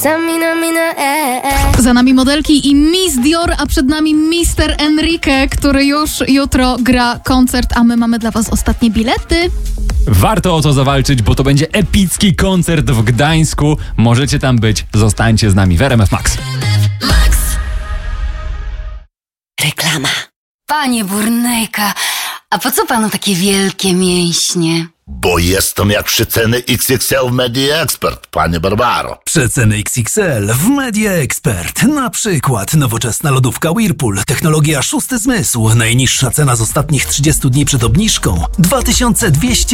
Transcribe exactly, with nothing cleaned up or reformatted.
Za nami modelki i Miss Dior, a przed nami mister Enrique, który już jutro gra koncert, a my mamy dla was ostatnie bilety. Warto o to zawalczyć, bo to będzie epicki koncert w Gdańsku. Możecie tam być, zostańcie z nami w R M F Max. Reklama. Panie Burnejka, a po co panu takie wielkie mięśnie? Bo jestem jak przeceny X X L w Media Expert, panie Barbaro. Przeceny X X L w Media Expert. Na przykład nowoczesna lodówka Whirlpool, technologia szósty zmysł. Najniższa cena z ostatnich trzydziestu dni przed obniżką dwa tysiące dwieście